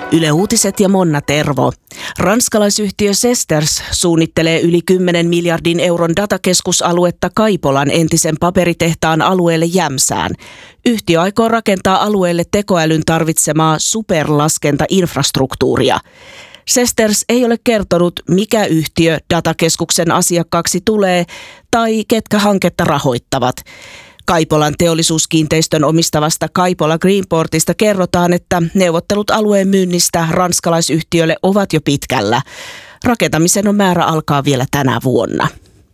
Yle Uutiset ja Monna Tervo. Ranskalaisyhtiö Sesters suunnittelee yli 10 miljardin euron datakeskusaluetta Kaipolan entisen paperitehtaan alueelle Jämsään. Yhtiö aikoo rakentaa alueelle tekoälyn tarvitsemaa superlaskentainfrastruktuuria. Sesters ei ole kertonut, mikä yhtiö datakeskuksen asiakkaaksi tulee tai ketkä hanketta rahoittavat. Kaipolan teollisuuskiinteistön omistavasta Kaipola Greenportista kerrotaan, että neuvottelut alueen myynnistä ranskalaisyhtiölle ovat jo pitkällä. Rakentamisen on määrä alkaa vielä tänä vuonna.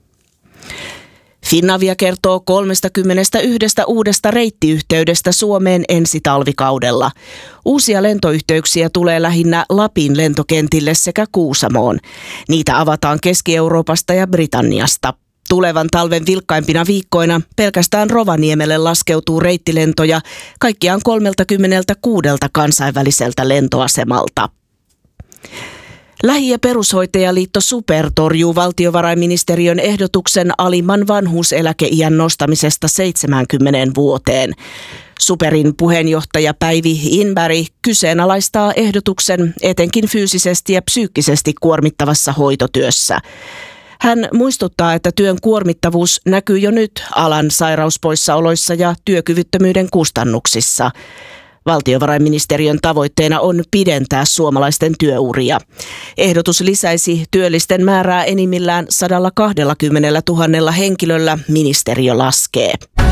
Finavia kertoo 31 uudesta reittiyhteydestä Suomeen ensi talvikaudella. Uusia lentoyhteyksiä tulee lähinnä Lapin lentokentille sekä Kuusamoon. Niitä avataan Keski-Euroopasta ja Britanniasta. Tulevan talven vilkkaimpina viikkoina pelkästään Rovaniemelle laskeutuu reittilentoja kaikkiaan 36 kansainväliseltä lentoasemalta. Lähi- ja perushoitajaliitto SuPer torjuu valtiovarainministeriön ehdotuksen alimman vanhuuseläkeiän nostamisesta 70 vuoteen. SuPerin puheenjohtaja Päivi Inberg kyseenalaistaa ehdotuksen etenkin fyysisesti ja psyykkisesti kuormittavassa hoitotyössä. Hän muistuttaa, että työn kuormittavuus näkyy jo nyt alan sairauspoissaoloissa ja työkyvyttömyyden kustannuksissa. Valtiovarainministeriön tavoitteena on pidentää suomalaisten työuria. Ehdotus lisäisi työllisten määrää enimmillään 120 000 henkilöllä, ministeriö laskee.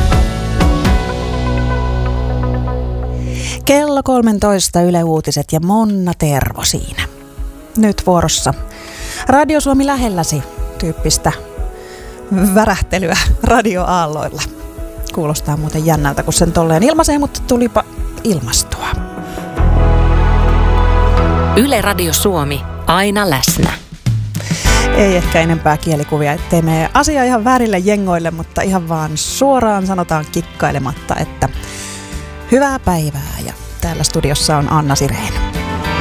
Kello 13 Yle Uutiset ja Monna Tervo siinä. Nyt vuorossa Radio Suomi lähelläsi -tyyppistä värähtelyä radioaalloilla. Kuulostaa muuten jännältä, kun sen tolleen ilmaisee, mutta tulipa ilmastua. Yle Radio Suomi, aina läsnä. Ei ehkä enempää kielikuvia, ettei mene asia ihan väärille jengoille, mutta ihan vaan suoraan sanotaan kikkailematta, että hyvää päivää. Ja täällä studiossa on Anna Sireen.